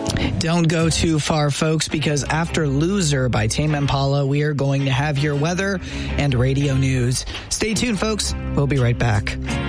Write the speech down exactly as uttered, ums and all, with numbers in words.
Don't go too far, folks, because after Loser by Tame Impala, we are going to have your weather and radio news. Stay tuned, folks. We'll be right back.